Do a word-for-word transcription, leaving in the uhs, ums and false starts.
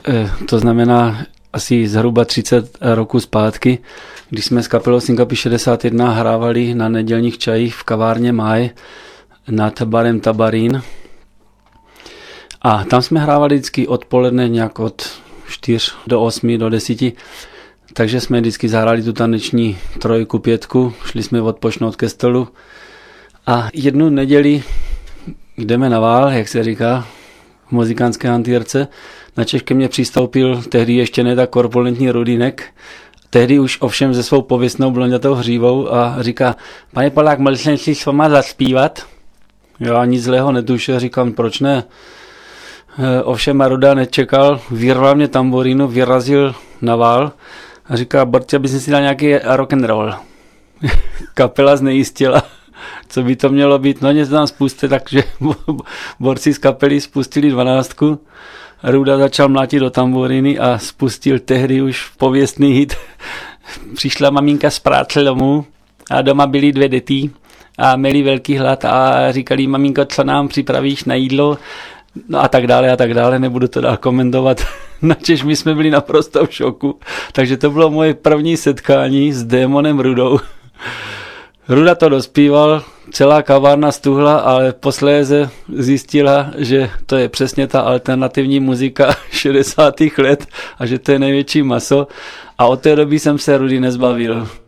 To znamená asi zhruba třicet roků zpátky, když jsme s kapelou Syncope šedesát jedna hrávali na nedělních čajích v kavárně Maj nad barem Tabarín. A tam jsme hrávali vždycky odpoledne nějak od čtyř do osmi, do deseti. Takže jsme vždycky zahráli tu taneční trojku, pětku, šli jsme odpočnout ke stolu. A jednu neděli jdeme na vál, jak se říká, v muzikánské hantýrce. Na Češ ke mně přistoupil tehdy ještě ne tak korpulentní Rudínek, tehdy už ovšem se svou pověstnou blondětou hřívou a říká, pane Polák, mohl jsem si s váma zaspívat? Já nic zlého netušil, říkám, proč ne? E, ovšem Maruda nečekal, vyrval mě tamburínu, vyrazil na vál a říká, Bortě, abys si dal nějaký rock and roll. Kapela znejistila, co by to mělo být, no něco tam spustit, takže borci z kapely spustili dvanáctku. Ruda začal mlátit do tamburíny a spustil tehdy už pověstný hit. Přišla maminka z práce domů a doma byly dvě děti a měli velký hlad a říkali, maminko, co nám připravíš na jídlo? No a tak dále a tak dále, nebudu to dál komentovat. Načež my jsme byli naprosto v šoku. Takže to bylo moje první setkání s démonem Rudou. Ruda to dospíval, celá kavárna stuhla, ale posléze zjistila, že to je přesně ta alternativní muzika šedesátých let a že to je největší maso. A od té doby jsem se Rudy nezbavil.